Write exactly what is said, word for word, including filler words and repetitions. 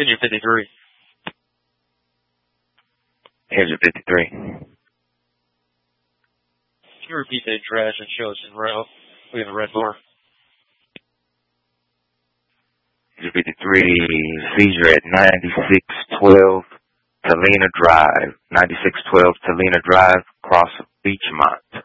Engine fifty-three. Engine fifty-three. Can you repeat the address and show us in route? We have a red bar. Engine fifty-three, seizure at ninety-six twelve Talena Drive. ninety-six twelve Talena Drive, across Beachmont.